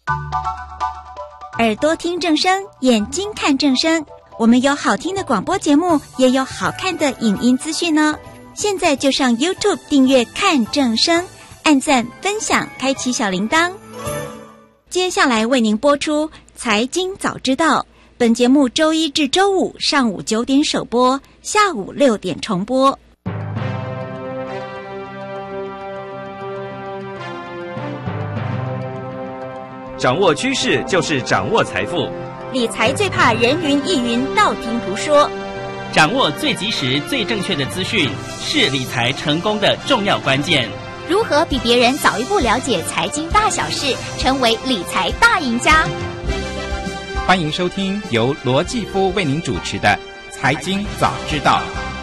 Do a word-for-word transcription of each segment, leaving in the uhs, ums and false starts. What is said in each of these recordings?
耳朵听正声，眼睛看正声，我们有好听的广播节目，也有好看的影音资讯呢。现在就上 YouTube 订阅看正声，按赞分享，开启小铃铛。接下来为您播出财经早知道，本节目周一至周五上午九点首播，下午六点重播。 掌握趋势就是掌握财富， 理财最怕人云亦云，道听途说。 掌握最及时、最正确的资讯，是理财成功的重要关键。 如何比别人早一步了解财经大小事，成为理财大赢家？ 欢迎收听由罗继夫为您主持的《财经早知道》。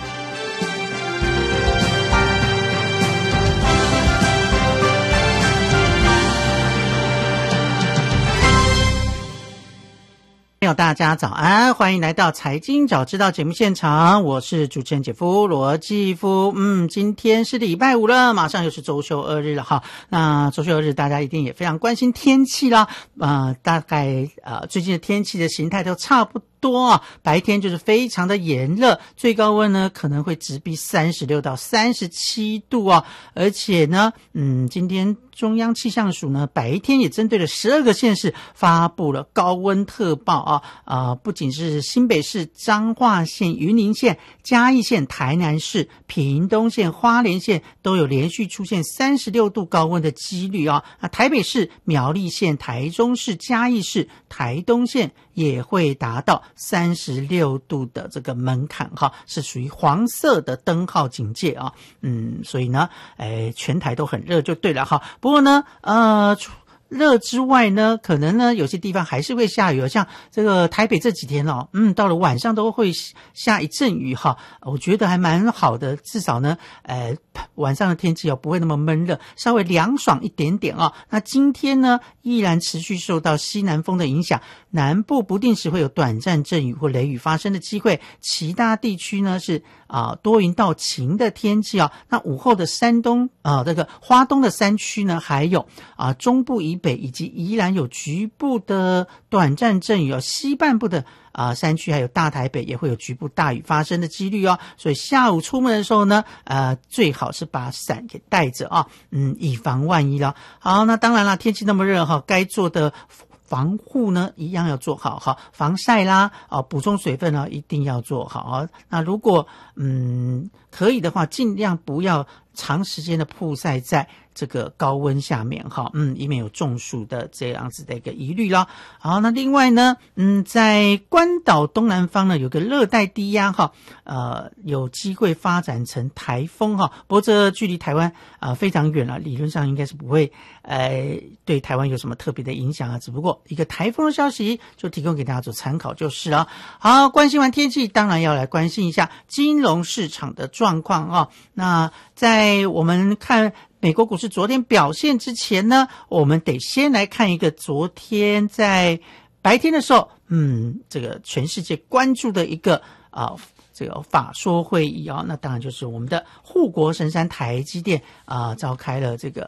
朋友大家早安，欢迎来到财经早知道节目现场，我是主持人姐夫罗继夫。嗯，今天是礼拜五了，马上又是周休二日了哈。那周休二日大家一定也非常关心天气啦，呃，大概呃最近的天气的形态都差不多。多啊，白天就是非常的炎热，最高温呢可能会直逼三十六到三十七度啊，而且呢，嗯，今天中央气象署呢白天也针对了十二个县市发布了高温特报啊，呃，不仅是新北市、彰化县、云林县、嘉义县、台南市、屏东县、花莲县都有连续出现三十六度高温的几率啊，那台北市、苗栗县、台中市、嘉义市、台东县也会达到三十六度的这个门槛哈，是属于黄色的灯号警戒啊。嗯，所以呢，哎，全台都很热就对了哈。不过呢，呃。热之外呢，可能呢有些地方还是会下雨，像这个台北这几天哦，嗯，到了晚上都会下一阵雨哈，我觉得还蛮好的，至少呢，呃，晚上的天气哦不会那么闷热，稍微凉爽一点点哦。那今天呢，依然持续受到西南风的影响，南部不定时会有短暂阵雨或雷雨发生的机会，其他地区呢是啊、呃、多云到晴的天气哦。那午后的山东啊、呃、这个花东的山区呢，还有啊、呃、中部以北以及宜兰有局部的短暂阵雨哦，西半部的啊、呃、山区还有大台北也会有局部大雨发生的几率哦，所以下午出门的时候呢，呃最好是把伞给带着啊，嗯，以防万一了。好，那当然了，天气那么热哈，该做的防护呢一样要做好哈，防晒啦，啊，补充水分呢一定要做好啊。那如果嗯可以的话，尽量不要长时间的曝晒在这个高温下面哈，嗯，以免有中暑的这样子的一个疑虑啦。好，那另外呢，嗯，在关岛东南方呢有个热带低压哈，呃，有机会发展成台风哈。不过这距离台湾啊、呃、非常远了，理论上应该是不会呃对台湾有什么特别的影响啊。只不过一个台风的消息就提供给大家做参考就是了。好，关心完天气，当然要来关心一下金融市场的状况啊。那在我们看美国股市昨天表现之前呢，我们得先来看一个昨天在白天的时候，嗯，这个全世界关注的一个啊、呃、这个法说会议啊，那当然就是我们的护国神山台积电啊、呃、召开了这个